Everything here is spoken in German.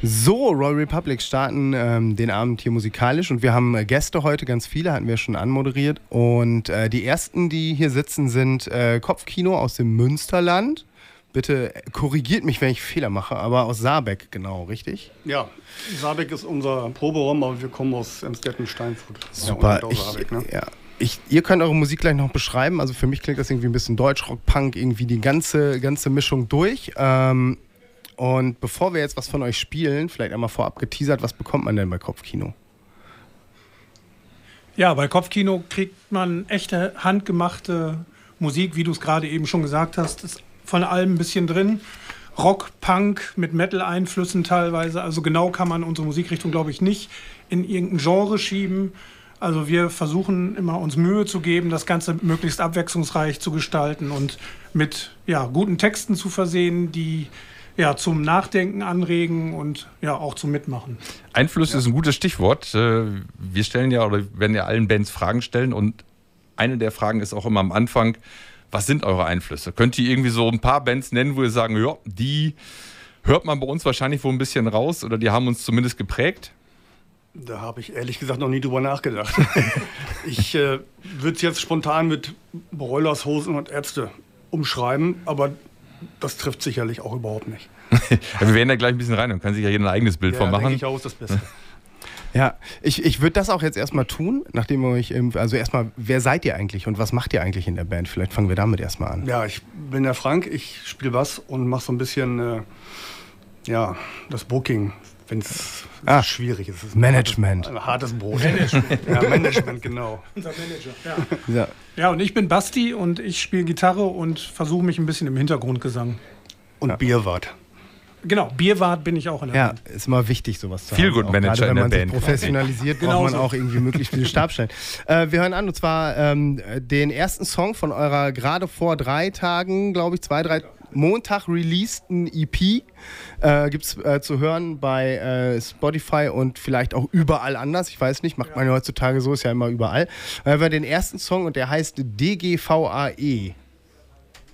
So, Royal Republic starten den Abend hier musikalisch und wir haben Gäste heute, ganz viele, hatten wir schon anmoderiert. Und die ersten, die hier sitzen, sind Kopfkino aus dem Münsterland. Bitte korrigiert mich, wenn ich Fehler mache, aber aus Saarbeck, genau, richtig? Ja, Saarbeck ist unser Proberaum, aber wir kommen aus Emstetten-Steinfurt. Super. Ja, Saarbeck, ne? Ihr könnt eure Musik gleich noch beschreiben. Also für mich klingt das irgendwie ein bisschen Deutsch, Rock, Punk, irgendwie die ganze Mischung durch. Und bevor wir jetzt was von euch spielen, vielleicht einmal vorab geteasert, was bekommt man denn bei Kopfkino? Ja, bei Kopfkino kriegt man echte handgemachte Musik, wie du es gerade eben schon gesagt hast. Ist von allem ein bisschen drin. Rock, Punk mit Metal-Einflüssen teilweise. Also genau kann man unsere Musikrichtung, glaube ich, nicht in irgendein Genre schieben. Also wir versuchen immer uns Mühe zu geben, das Ganze möglichst abwechslungsreich zu gestalten und mit guten Texten zu versehen, die zum Nachdenken anregen und auch zum Mitmachen. Einflüsse ist ein gutes Stichwort. Wir stellen werden allen Bands Fragen stellen und eine der Fragen ist auch immer am Anfang, was sind eure Einflüsse? Könnt ihr irgendwie so ein paar Bands nennen, wo ihr sagen, ja, die hört man bei uns wahrscheinlich wohl ein bisschen raus oder die haben uns zumindest geprägt? Da habe ich ehrlich gesagt noch nie drüber nachgedacht. Ich würde es jetzt spontan mit Broilers, Hosen und Ärzte umschreiben, aber das trifft sicherlich auch überhaupt nicht. Wir werden da gleich ein bisschen rein und kann sich ja jeder ein eigenes Bild von machen. Denke ich auch, ist das Beste. Ja, ich würde das auch jetzt erstmal tun, nachdem wir euch, also erstmal, wer seid ihr eigentlich und was macht ihr eigentlich in der Band? Vielleicht fangen wir damit erstmal an. Ja, ich bin der Frank, ich spiele Bass und mache so ein bisschen, das Booking, wenn es schwierig ist. Management. Ein hartes Brot. Management, genau. Unser Manager, ja, und ich bin Basti und ich spiele Gitarre und versuche mich ein bisschen im Hintergrundgesang. Und Bierwart. Genau, Bierwart bin ich auch in der Band. Ja, ist immer wichtig, sowas zu haben. Viel gut Manager in der Band. Wenn man sich professionalisiert, braucht man auch irgendwie möglichst viele Stabstellen. Wir hören an, und zwar den ersten Song von eurer gerade vor 3 Tagen, glaube ich, 2-3 Montag releaseden EP. Gibt es zu hören bei Spotify und vielleicht auch überall anders. Ich weiß nicht, macht man ja heutzutage so, ist ja immer überall. Wir hören den ersten Song und der heißt DGVAE.